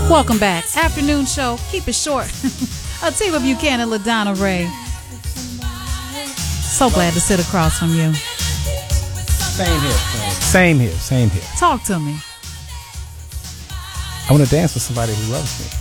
Welcome back. Afternoon show. Keep it short. Atiba Buchanan and LaDonna Ray. So glad to sit across from you. Same here. Same here. Same here. Talk to me. I want to dance with somebody who loves me.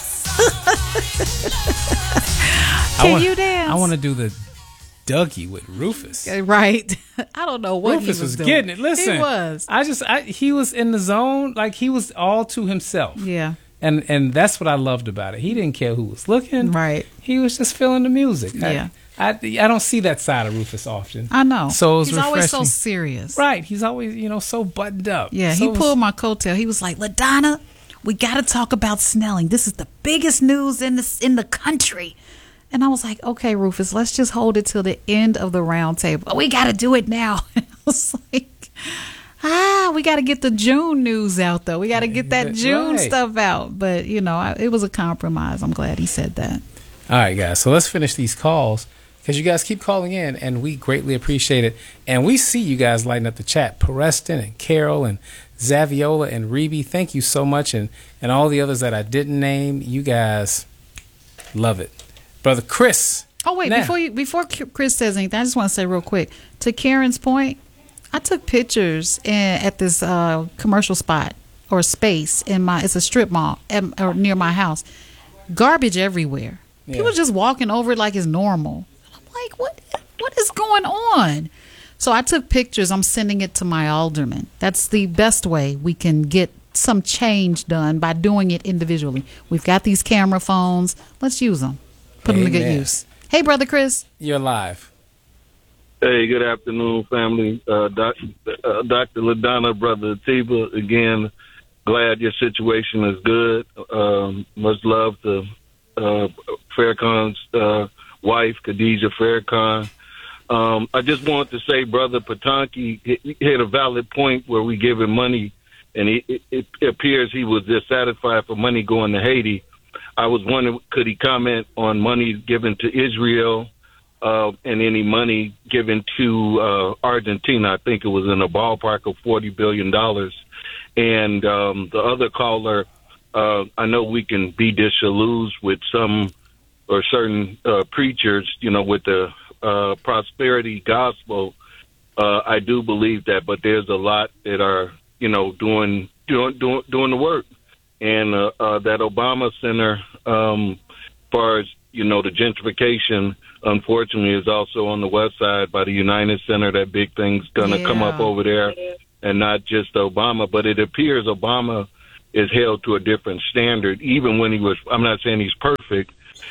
Can you dance? I want to do the Dougie with Rufus. Right. I don't know what Rufus he was doing. getting it. Listen, he was. He was in the zone, like he was all to himself. Yeah. And that's what I loved about it. He didn't care who was looking. Right. He was just feeling the music. Yeah. I don't see that side of Rufus often. I know. So it was He's refreshing. always so serious. Right. He's always, so buttoned up. Yeah, so he pulled my coattail. He was like, LaDonna, we got to talk about Snelling. This is the biggest news in the country. And I was like, okay, Rufus, let's just hold it till the end of the round table. We got to do it now. I was like, we got to get the June news out, though. We got to get that June stuff out. But, it was a compromise. I'm glad he said that. All right, guys. So let's finish these calls because you guys keep calling in, and we greatly appreciate it. And we see you guys lighting up the chat. Preston and Carol and Zaviola and Reby, thank you so much. And all the others that I didn't name, you guys love it. Brother Chris. Oh, wait. Before Chris says anything, I just want to say real quick. To Karen's point, I took pictures at this commercial spot or space it's a strip mall or near my house. Garbage everywhere. Yeah. People just walking over it like it's normal. I'm like, what is going on? So I took pictures. I'm sending it to my alderman. That's the best way we can get some change done, by doing it individually. We've got these camera phones. Let's use them. Put them to good use. Hey, Brother Chris. You're live. Hey, good afternoon, family. Dr. LaDonna, Brother Atiba, again, glad your situation is good. Much love to Farrakhan's wife, Khadijah Farrakhan. I just wanted to say, Brother Patanki hit a valid point where we give him money, and it appears he was dissatisfied for money going to Haiti. I was wondering, could he comment on money given to Israel and any money given to Argentina? I think it was in a ballpark of $40 billion. And the other caller, I know we can be disillusioned with some or certain preachers, with the prosperity gospel. I do believe that, but there's a lot that are, doing the work. And that Obama Center, far as, the gentrification, unfortunately, is also on the west side by the United Center. That big thing's going to come up over there, and not just Obama. But it appears Obama is held to a different standard, even when he was, I'm not saying he's perfect.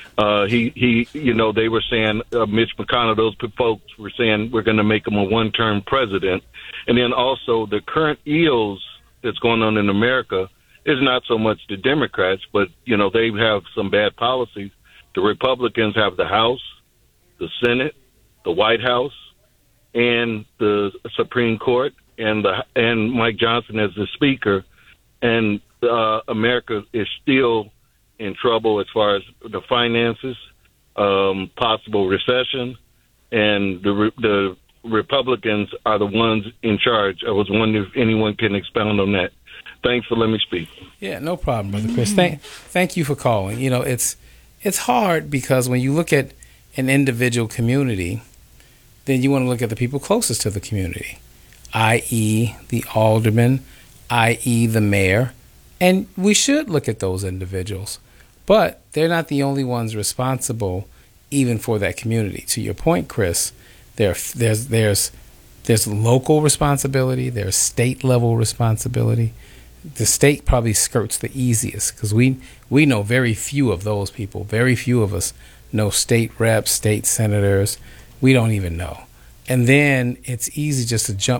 He they were saying, Mitch McConnell, those folks were saying, we're going to make him a one-term president. And then also the current ills that's going on in America is not so much the Democrats, but, they have some bad policies. The Republicans have the House, the Senate, the White House, and the Supreme Court, and Mike Johnson as the Speaker. And America is still in trouble as far as the finances, possible recession, and the Republicans are the ones in charge. I was wondering if anyone can expound on that. Thanks for letting me speak. Yeah, no problem, Brother Chris. Thank you for calling. It's hard because when you look at an individual community, then you want to look at the people closest to the community, i.e. the alderman, i.e. the mayor, and we should look at those individuals. But they're not the only ones responsible even for that community. To your point, Chris, there's local responsibility, there's state level responsibility. The state probably skirts the easiest because we know very few of those people. Very few of us know state reps, state senators. We don't even know. And then it's easy just to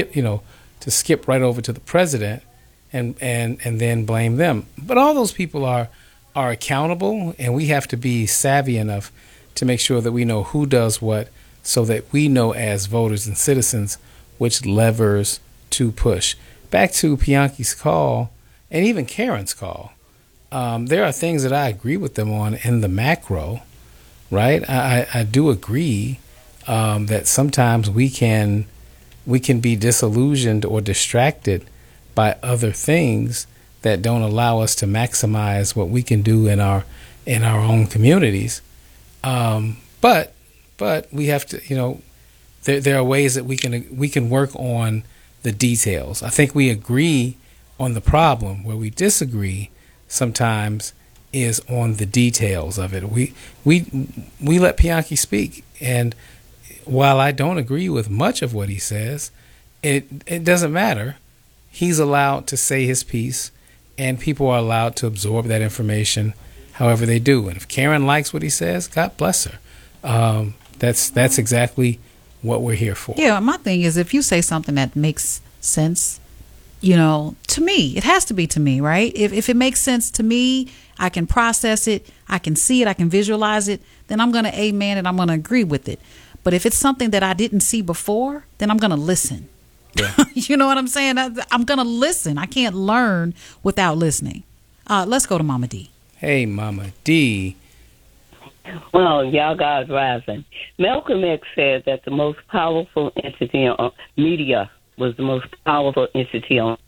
skip right over to the president and then blame them. But all those people are accountable, and we have to be savvy enough to make sure that we know who does what, so that we know as voters and citizens which levers to push. Back to Pianki's call and even Karen's call, there are things that I agree with them on in the macro, right? I do agree that sometimes we can be disillusioned or distracted by other things that don't allow us to maximize what we can do in our own communities. But we have to, there are ways that we can work on the details. I think we agree on the problem. Where we disagree sometimes is on the details of it. We let Pianki speak, and while I don't agree with much of what he says, it doesn't matter. He's allowed to say his piece, and people are allowed to absorb that information however they do. And if Karen likes what he says, God bless her. That's exactly what we're here for. Yeah, my thing is, if you say something that makes sense, to me, it has to be to me, right? If it makes sense to me, I can process it, I can see it, I can visualize it, then I'm going to amen and I'm going to agree with it. But if it's something that I didn't see before, then I'm going to listen. Yeah. You know what I'm saying? I'm going to listen. I can't learn without listening. Let's go to Mama D. Hey, Mama D. Well, y'all guys rising. Malcolm X said that the most powerful entity on media was the most powerful entity on.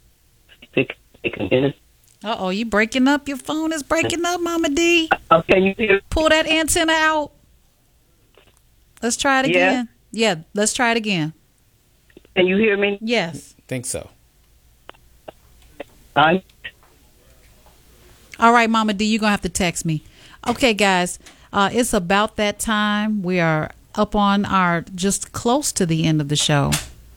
Uh-oh, you breaking up? Your phone is breaking up, Mama D. Can you hear? Pull that antenna out. Let's try it again. Yeah, let's try it again. Can you hear me? Yes. Think so. I'm All right, Mama D, you're going to have to text me. Okay, guys, it's about that time. We are up on just close to the end of the show.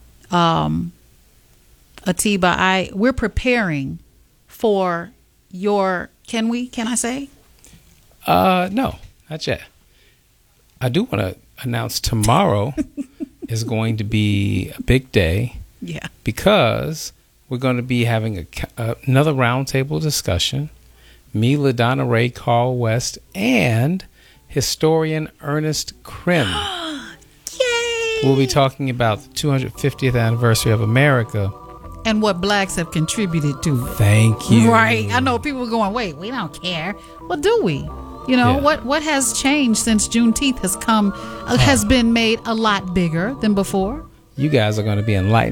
Atiba, we're preparing for can I say? No, not yet. I do want to announce tomorrow is going to be a big day. Yeah. Because we're going to be having another roundtable discussion. Me, LaDonna Ray, Carl West, and historian Ernest Krim. Yay! We'll be talking about the 250th anniversary of America. And what blacks have contributed to it. Thank you. Right. I know people are going, wait, we don't care. Well, do we? Yeah. What has changed since Juneteenth has been made a lot bigger than before? You guys are going to be enlightened.